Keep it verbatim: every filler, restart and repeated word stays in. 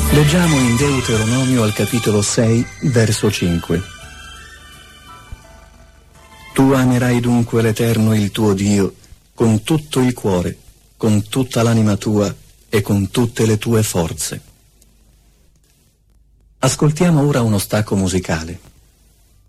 Leggiamo in Deuteronomio al capitolo sei, verso cinque. Tu amerai dunque l'Eterno il tuo Dio con tutto il cuore, con tutta l'anima tua e con tutte le tue forze. Ascoltiamo ora uno stacco musicale.